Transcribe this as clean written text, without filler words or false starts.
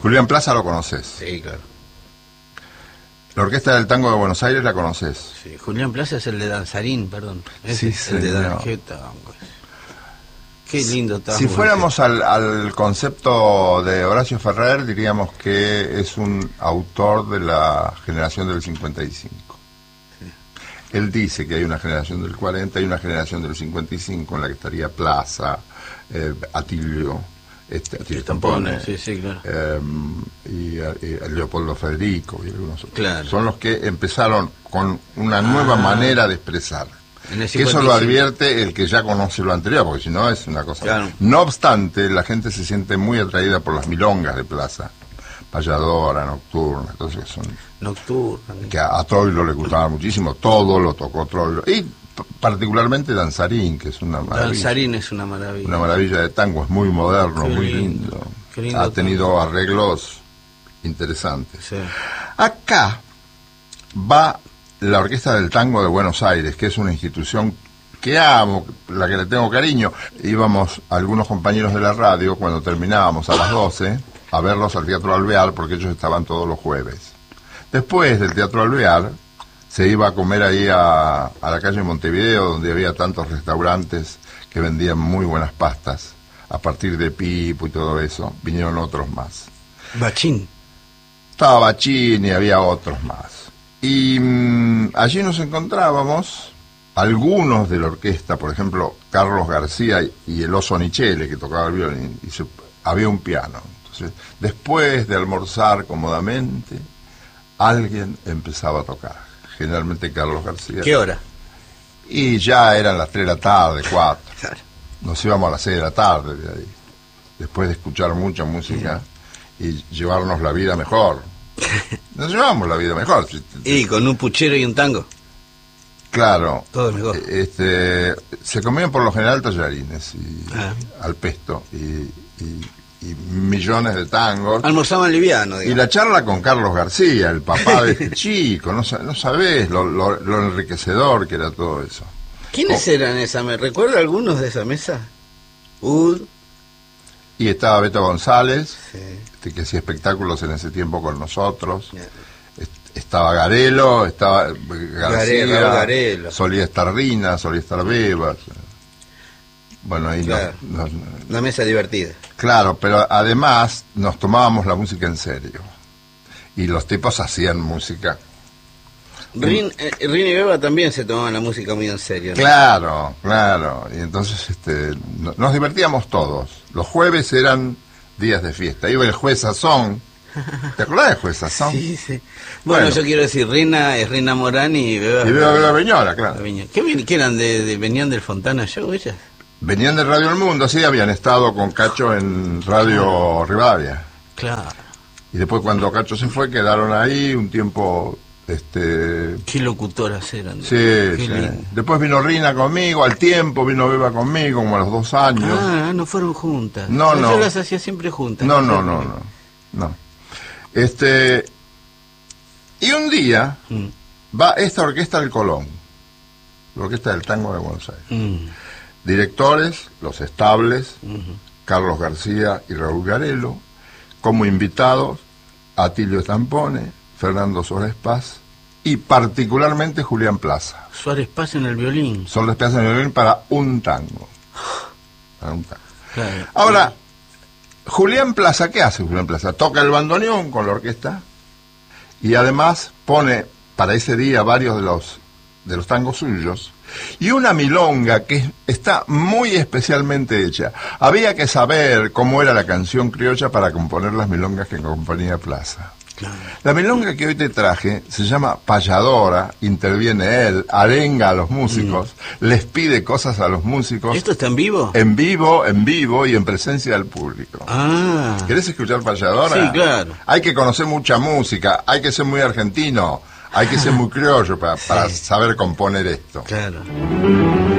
Julián Plaza lo conoces. Sí, claro. La Orquesta del Tango de Buenos Aires la conoces. Sí, Julián Plaza es el de Danzarín, perdón. Sí, el de señor. Qué tango. Qué lindo tango. Si fuéramos al concepto de Horacio Ferrer, diríamos que es un autor de la generación del 55. Sí. Él dice que hay una generación del 40 y una generación del 55 en la que estaría Plaza, Atilio, Atilio Stampone, sí, claro. y Leopoldo Federico y algunos otros. Claro. Son los que empezaron con una nueva manera de expresar. Que eso lo advierte el que ya conoce lo anterior, porque si no es una cosa... Claro. No obstante, la gente se siente muy atraída por las milongas de Plaza. Payadora, Nocturna, entonces que son... Nocturna. Que a Troilo le gustaba muchísimo, todo lo tocó Troilo. Y particularmente Danzarín, que es una maravilla. Danzarín es una maravilla. Una maravilla de tango, es muy moderno, Qué muy lindo. Qué lindo ha tenido arreglos interesantes. Sí. Acá va la Orquesta del Tango de Buenos Aires, que es una institución que amo, la que le tengo cariño. Íbamos algunos compañeros de la radio, cuando terminábamos a las 12, a verlos al Teatro Alvear, porque ellos estaban todos los jueves. Después del Teatro Alvear, se iba a comer ahí a la calle Montevideo, donde había tantos restaurantes que vendían muy buenas pastas. A partir de Pipo y todo eso, vinieron otros más. Bachín. Estaba Bachín y había otros más. Y allí nos encontrábamos algunos de la orquesta, por ejemplo, Carlos García y el Oso Nichele, que tocaba el violín, y había un piano. Entonces, después de almorzar cómodamente, alguien empezaba a tocar, generalmente Carlos García. ¿Qué hora? Y ya eran las 3 de la tarde, 4. Claro. Nos íbamos a las 6 de la tarde de ahí, después de escuchar mucha música y llevarnos la vida mejor. Nos llevamos la vida mejor. Y con un puchero y un tango. Claro. Todo mejor. Se comían por lo general tallarines al pesto y millones de tangos. Almorzaban liviano, digamos. Y la charla con Carlos García, el papá de este chico, no sabés lo enriquecedor que era todo eso. ¿Quiénes eran esa mesa? ¿Recuerda algunos de esa mesa? Y estaba Beto González, sí. Que hacía espectáculos en ese tiempo con nosotros. Yeah. Estaba Garelo, estaba García, Garelo. Solía estar Rina, solía estar Bebas. Bueno, ahí claro. Una mesa divertida. Claro, pero además nos tomábamos la música en serio. Y los tipos hacían música. Rin y Beba también se tomaban la música muy en serio, ¿no? Claro. Y entonces nos divertíamos todos. Los jueves eran días de fiesta. Iba el juez Sazón. ¿Te acordás del juez Sazón? Sí. Bueno, yo quiero decir, Rina es Rina Morán y Beba. Y Beba Viñola, claro. ¿Qué eran? ¿Venían del Fontana Show ellas? Venían de Radio El Mundo, sí, habían estado con Cacho en Radio Rivadavia. Claro. Y después cuando Cacho se fue, quedaron ahí un tiempo... Qué locutoras eran. Sí. Después vino Rina conmigo, al tiempo vino Beba conmigo, como a los 2 años. Ah, no fueron juntas. No. Yo las hacía siempre juntas. No. Y un día va esta orquesta del Colón, la Orquesta del Tango de Buenos Aires. Directores, los estables, Carlos García y Raúl Garelo, como invitados, Atilio Stampone, Fernando Suárez Paz y particularmente Julián Plaza. Suárez Paz en el violín. Suárez Paz en el violín para un tango. Claro. Ahora, Julián Plaza, ¿qué hace Julián Plaza? Toca el bandoneón con la orquesta y además pone para ese día varios de los tangos suyos y una milonga que está muy especialmente hecha. Había que saber cómo era la canción criolla para componer las milongas que componía Plaza. Claro. La milonga que hoy te traje se llama Payadora, interviene él, arenga a los músicos, les pide cosas a los músicos. ¿Esto está en vivo? En vivo y en presencia del público. ¿Querés escuchar Payadora? Sí, claro. Hay que conocer mucha música, hay que ser muy argentino, hay que ser muy criollo para saber componer esto. Claro.